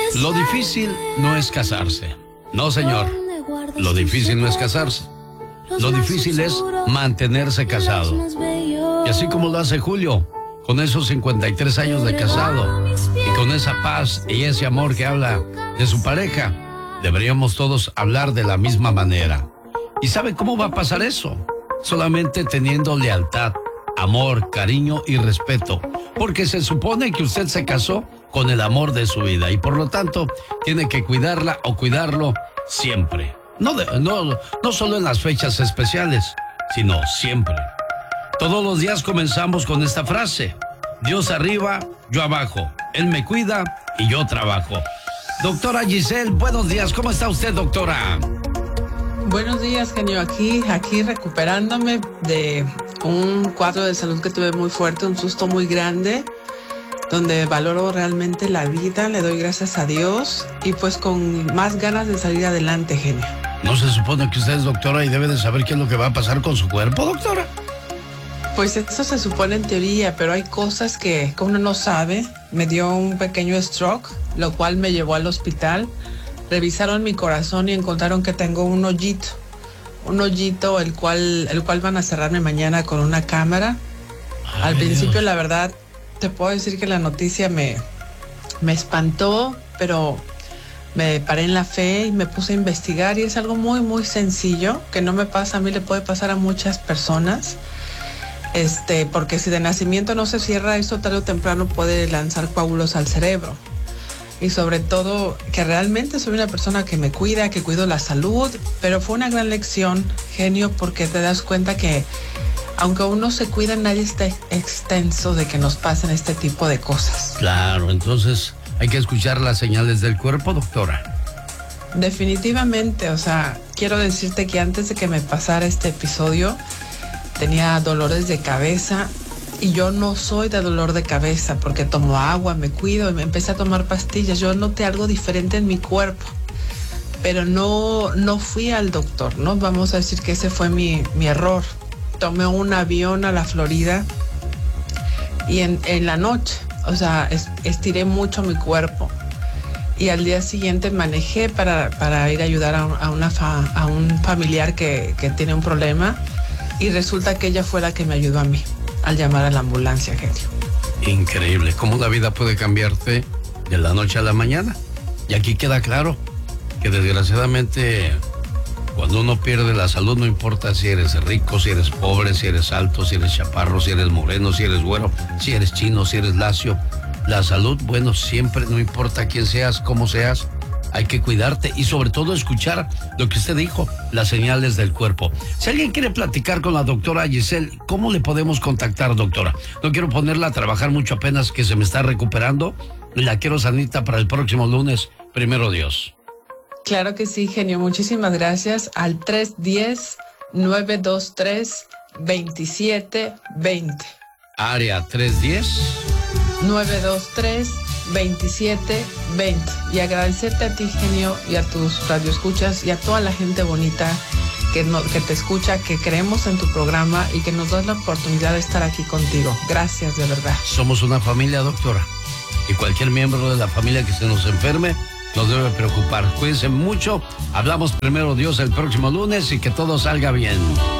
Lo difícil no es casarse. No, señor. Lo difícil no es casarse. Lo difícil es mantenerse casado. Y así como lo hace Julio, con esos 53 años de casado, y con esa paz y ese amor que habla de su pareja, deberíamos todos hablar de la misma manera. ¿Y sabe cómo va a pasar eso? Solamente teniendo lealtad, amor, cariño y respeto. Porque se supone que usted se casó con el amor de su vida y por lo tanto tiene que cuidarla o cuidarlo siempre. No solo en las fechas especiales, sino siempre. Todos los días comenzamos con esta frase: Dios arriba, yo abajo. Él me cuida y yo trabajo. Doctora Giselle, buenos días. ¿Cómo está usted, doctora? Buenos días, genio. Aquí recuperándome de un cuadro de salud que tuve muy fuerte, un susto muy grande, donde valoro realmente la vida, le doy gracias a Dios y pues con más ganas de salir adelante, genio. ¿No se supone que usted es doctora y debe de saber qué es lo que va a pasar con su cuerpo, doctora? Pues eso se supone en teoría, pero hay cosas que uno no sabe. Me dio un pequeño stroke, lo cual me llevó al hospital. Revisaron mi corazón y encontraron que tengo un hoyito el cual van a cerrarme mañana con una cámara. Al principio, la verdad, te puedo decir que la noticia me espantó, pero me paré en la fe y me puse a investigar y es algo muy, muy sencillo, que no me pasa a mí, le puede pasar a muchas personas. Porque si de nacimiento no se cierra eso, tarde o temprano puede lanzar coágulos al cerebro. Y sobre todo, que realmente soy una persona que me cuida, que cuido la salud, pero fue una gran lección, genio, porque te das cuenta que aunque uno se cuida, nadie está extenso de que nos pasen este tipo de cosas. Claro, entonces hay que escuchar las señales del cuerpo, doctora. Definitivamente, o sea, quiero decirte que antes de que me pasara este episodio, tenía dolores de cabeza y yo no soy de dolor de cabeza porque tomo agua, me cuido y me empecé a tomar pastillas. Yo noté algo diferente en mi cuerpo, pero no fui al doctor, ¿no? Vamos a decir que ese fue mi error. Tomé un avión a la Florida y en la noche, o sea, estiré mucho mi cuerpo y al día siguiente manejé para ir a ayudar a un familiar que tiene un problema y resulta que ella fue la que me ayudó a mí al llamar a la ambulancia, genio. Increíble, cómo la vida puede cambiarte de la noche a la mañana. Y aquí queda claro que desgraciadamente cuando uno pierde la salud, no importa si eres rico, si eres pobre, si eres alto, si eres chaparro, si eres moreno, si eres güero, si eres chino, si eres lacio. La salud, bueno, siempre, no importa quién seas, cómo seas, hay que cuidarte y sobre todo escuchar lo que usted dijo, las señales del cuerpo. Si alguien quiere platicar con la doctora Giselle, ¿cómo le podemos contactar, doctora? No quiero ponerla a trabajar mucho, apenas que se me está recuperando y la quiero sanita para el próximo lunes, primero Dios. Claro que sí, genio. Muchísimas gracias al 310-923-2720. Área 310-923-2720. Y agradecerte a ti, genio, y a tus radioescuchas y a toda la gente bonita que te escucha, que creemos en tu programa y que nos das la oportunidad de estar aquí contigo. Gracias, de verdad. Somos una familia, doctora. Y cualquier miembro de la familia que se nos enferme nos debe preocupar. Cuídense mucho. Hablamos primero Dios el próximo lunes y que todo salga bien.